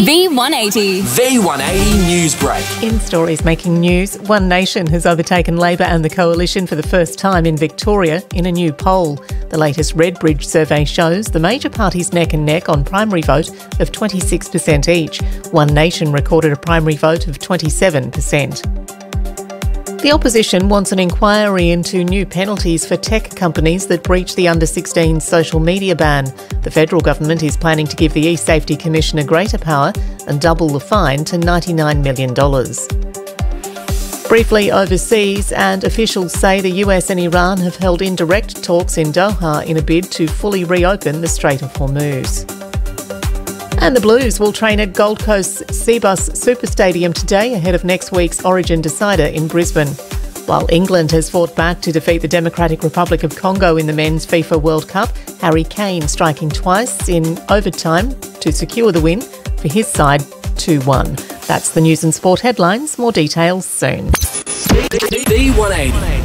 V180. V180 News Break. In stories making news, One Nation has overtaken Labor and the Coalition for the first time in Victoria in a new poll. The latest Redbridge survey shows the major parties neck and neck on primary vote of 26% each. One Nation recorded a primary vote of 27%. The opposition wants an inquiry into new penalties for tech companies that breach the under-16 social media ban. The federal government is planning to give the eSafety Commissioner greater power and double the fine to $99 million. Briefly overseas, and officials say the US and Iran have held indirect talks in Doha in a bid to fully reopen the Strait of Hormuz. And the Blues will train at Gold Coast's Cbus Super Stadium today ahead of next week's Origin decider in Brisbane. While England has fought back to defeat the Democratic Republic of Congo in the Men's FIFA World Cup, Harry Kane striking twice in overtime to secure the win for his side 2-1. That's the news and sport headlines. More details soon. V180.